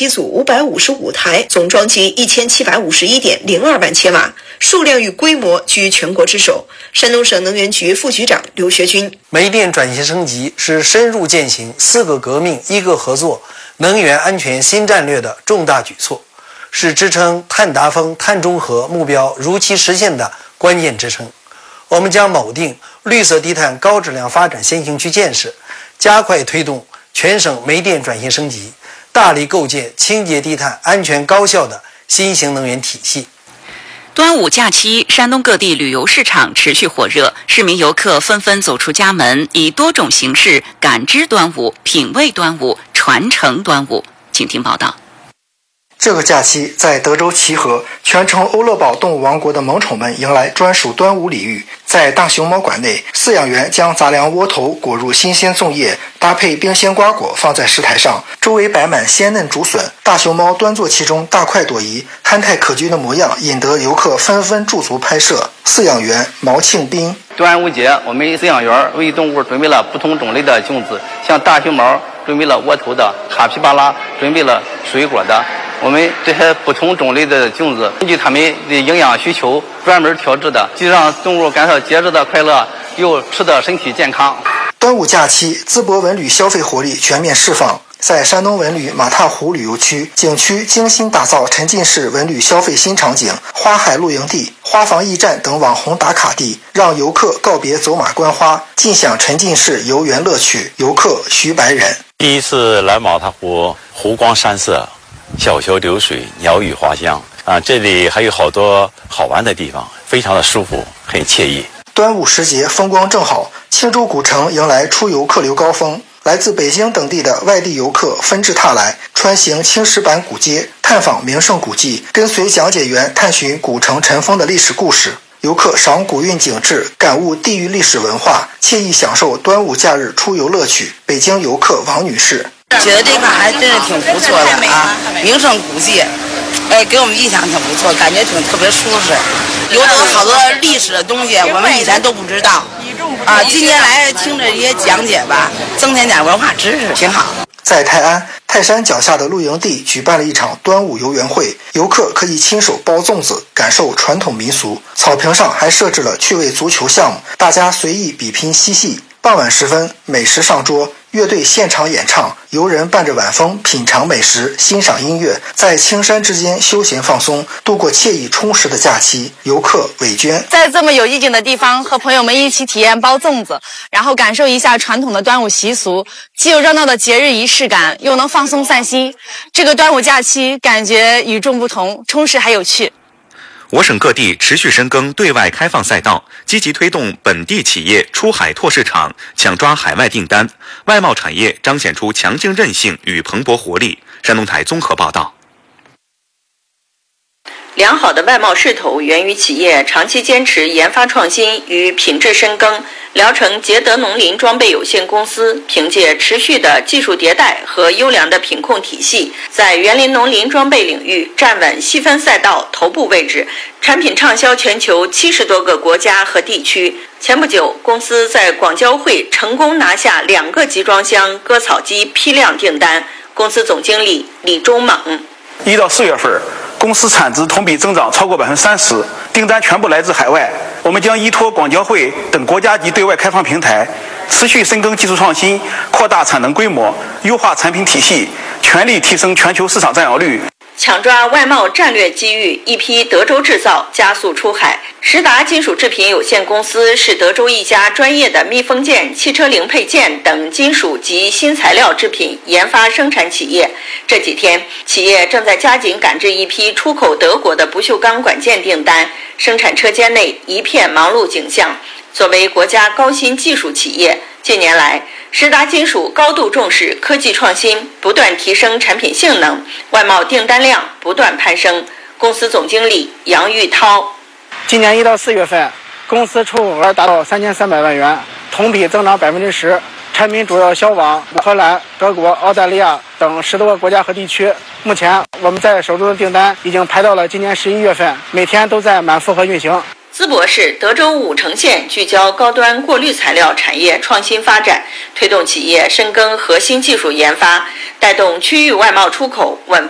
机组555台，总装机1751.02万千瓦，数量与规模居全国之首。山东省能源局副局长刘学军： 煤电转型升级是深入践行4个革命1个合作能源安全新战略的重大举措，是支撑碳达峰、碳中和目标如期实现的关键支撑。我们将铆定绿色低碳高质量发展先行区建设，加快推动全省煤电转型升级，大力构建清洁低碳、安全高效的新型能源体系。 端午假期，山东各地旅游市场持续火热，市民游客纷纷走出家门，以多种形式感知端午、品味端午、传承端午。请听报道。 这个假期，在德州齐河，全程欧乐堡动物王国的萌宠们迎来专属端午礼遇。在大熊猫馆内，饲养员将杂粮窝头裹入新鲜粽叶，搭配冰鲜瓜果放在食台上，周围摆满鲜嫩竹笋。大熊猫端坐其中，大快朵颐，憨态可掬的模样引得游客纷纷驻足拍摄。饲养员毛庆斌： 端午节，我们饲养员为动物准备了不同种类的粽子，像大熊猫准备了窝头的，卡皮巴拉准备了水果的。我们这些不同种类的粽子，根据它们的营养需求专门调制的，既让动物感到节日的快乐，又吃得身体健康。 端午假期，淄博文旅消费活力全面释放。在山东文旅马踏湖旅游区，景区精心打造沉浸式文旅消费新场景、花海露营地、花房驿站等网红打卡地，让游客告别走马观花，尽享沉浸式游园乐趣。游客徐白人： 第一次来马踏湖，湖光山色，小桥流水，鸟语花香啊！这里还有好多好玩的地方，非常的舒服，很惬意。 端午时节风光正好，青州古城迎来出游客流高峰。来自北京等地的外地游客纷至沓来，穿行青石板古街，探访名胜古迹，跟随讲解员探寻古城尘封的历史故事。游客赏古韵景致，感悟地域历史文化，惬意享受端午假日出游乐趣。北京游客王女士： 觉得这块还真是挺不错的啊，名胜古迹，给我们印象挺不错，感觉特别舒适，有好多历史的东西我们以前都不知道啊，今年来听着这些讲解吧，增添点文化知识，挺好。 在泰安，泰山脚下的露营地举办了一场端午游园会，游客可以亲手包粽子，感受传统民俗。草坪上还设置了趣味足球项目，大家随意比拼嬉戏。傍晚时分，美食上桌，乐队现场演唱，游人伴着晚风品尝美食，欣赏音乐，在青山之间休闲放松，度过惬意充实的假期。游客韦娟： 在这么有意境的地方，和朋友们一起体验包粽子，然后感受一下传统的端午习俗，既有热闹的节日仪式感，又能放松散心。这个端午假期感觉与众不同，充实还有趣。 我省各地持续深耕对外开放赛道，积极推动本地企业出海拓市场，抢抓海外订单，外贸产业彰显出强劲韧性与蓬勃活力。山东台综合报道。 良好的外贸势头源于企业长期坚持研发创新与品质深耕。聊城捷德农林装备有限公司凭借持续的技术迭代和优良的品控体系，在园林农林装备领域站稳细分赛道头部位置，产品畅销全球70多个国家和地区。前不久，公司在广交会成功拿下2个集装箱割草机批量订单。公司总经理李忠猛 ：1到4月份，公司产值同比增长超过30%，订单全部来自海外。我们将依托广交会等国家级对外开放平台，持续深耕技术创新，扩大产能规模，优化产品体系，全力提升全球市场占有率。 抢抓外贸战略机遇，一批德州制造加速出海。实达金属制品有限公司是德州一家专业的密封件、汽车零配件等金属及新材料制品研发生产企业。这几天，企业正在加紧赶制一批出口德国的不锈钢管件订单，生产车间内一片忙碌景象。作为国家高新技术企业，近年来实达金属高度重视科技创新，不断提升产品性能，外贸订单量不断攀升。公司总经理杨玉涛： 今年1到4月份，公司出口额达到3300万元，同比增长10%，产品主要销往荷兰、德国、澳大利亚等10多个国家和地区。目前我们在手中的订单已经排到了今年11月份，每天都在满负荷运行。 淄博市德州武城县聚焦高端过滤材料产业创新发展，推动企业深耕核心技术研发，带动区域外贸出口稳